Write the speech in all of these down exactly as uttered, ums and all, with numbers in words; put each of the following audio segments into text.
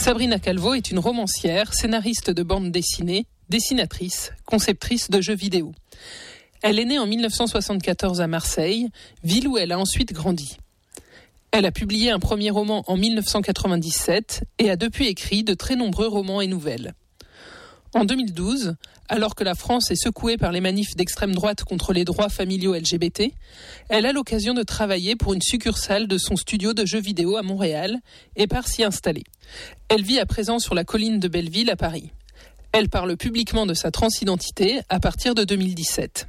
Sabrina Calvo est une romancière, scénariste de bande dessinée, dessinatrice, conceptrice de jeux vidéo. Elle est née en dix-neuf cent soixante-quatorze à Marseille, ville où elle a ensuite grandi. Elle a publié un premier roman en dix-neuf cent quatre-vingt-dix-sept et a depuis écrit de très nombreux romans et nouvelles. En deux mille douze, alors que la France est secouée par les manifs d'extrême droite contre les droits familiaux L G B T, elle a l'occasion de travailler pour une succursale de son studio de jeux vidéo à Montréal et part s'y installer. Elle vit à présent sur la colline de Belleville à Paris. Elle parle publiquement de sa transidentité à partir de deux mille dix-sept.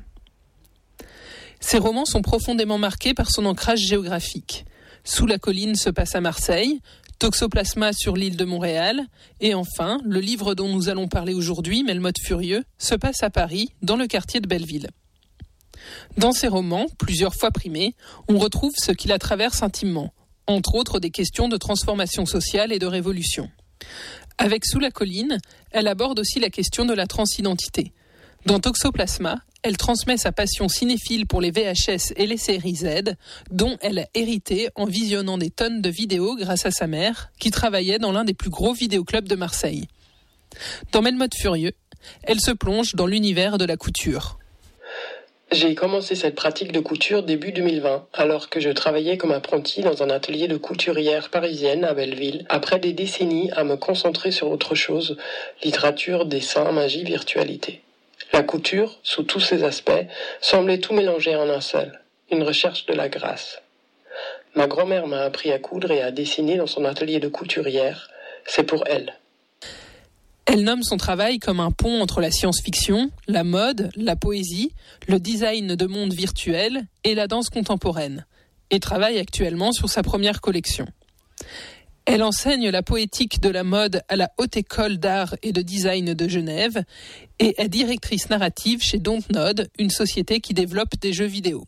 Ses romans sont profondément marqués par son ancrage géographique. Sous la colline se passe à Marseille, Toxoplasma sur l'île de Montréal, et enfin, le livre dont nous allons parler aujourd'hui, Melmoth Furieux, se passe à Paris, dans le quartier de Belleville. Dans ses romans, plusieurs fois primés, on retrouve ce qui la traverse intimement, entre autres des questions de transformation sociale et de révolution. Avec Sous la colline, elle aborde aussi la question de la transidentité. Dans Toxoplasma, elle transmet sa passion cinéphile pour les V H S et les séries Z, dont elle a hérité en visionnant des tonnes de vidéos grâce à sa mère, qui travaillait dans l'un des plus gros vidéoclubs de Marseille. Dans Melmoth Furieux, elle se plonge dans l'univers de la couture. J'ai commencé cette pratique de couture début deux mille vingt, alors que je travaillais comme apprentie dans un atelier de couturière parisienne à Belleville, après des décennies à me concentrer sur autre chose, littérature, dessin, magie, virtualité. La couture, sous tous ses aspects, semblait tout mélanger en un seul, une recherche de la grâce. Ma grand-mère m'a appris à coudre et à dessiner dans son atelier de couturière, c'est pour elle. Elle nomme son travail comme un pont entre la science-fiction, la mode, la poésie, le design de monde virtuel et la danse contemporaine, et travaille actuellement sur sa première collection. Elle enseigne la poétique de la mode à la Haute École d'Art et de Design de Genève et est directrice narrative chez Dontnod, une société qui développe des jeux vidéo.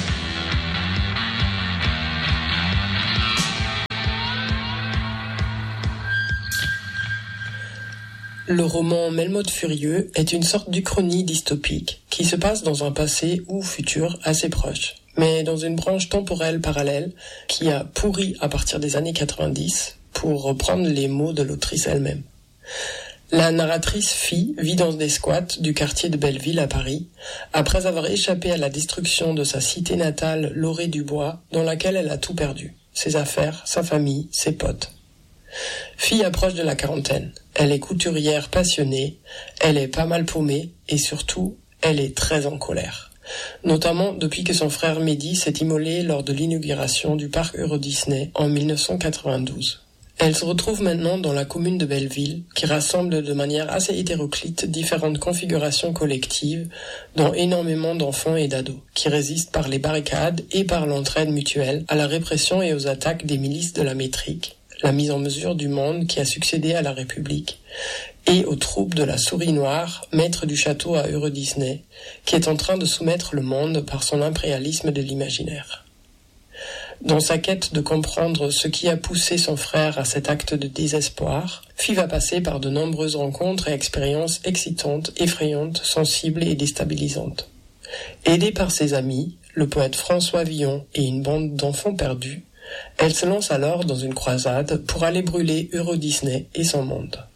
Le roman Melmoth Furieux est une sorte d'uchronie dystopique qui se passe dans un passé ou futur assez proche, mais dans une branche temporelle parallèle qui a pourri à partir des années quatre-vingt-dix, pour reprendre les mots de l'autrice elle-même. La narratrice Fille vit dans des squats du quartier de Belleville à Paris, après avoir échappé à la destruction de sa cité natale Lorée-du-Bois, dans laquelle elle a tout perdu, ses affaires, sa famille, ses potes. Fille approche de la quarantaine, elle est couturière passionnée, elle est pas mal paumée et surtout, elle est très en colère. Notamment depuis que son frère Mehdi s'est immolé lors de l'inauguration du parc Euro Disney en dix-neuf cent quatre-vingt-douze. Elle se retrouve maintenant dans la commune de Belleville, qui rassemble de manière assez hétéroclite différentes configurations collectives, dont énormément d'enfants et d'ados, qui résistent par les barricades et par l'entraide mutuelle à la répression et aux attaques des milices de la métrique, la mise en mesure du monde qui a succédé à la République, et aux troupes de la Souris Noire, maître du château à Euro Disney, qui est en train de soumettre le monde par son impérialisme de l'imaginaire. Dans sa quête de comprendre ce qui a poussé son frère à cet acte de désespoir, Fille va passer par de nombreuses rencontres et expériences excitantes, effrayantes, sensibles et déstabilisantes. Aidée par ses amis, le poète François Villon et une bande d'enfants perdus, elle se lance alors dans une croisade pour aller brûler Euro Disney et son monde.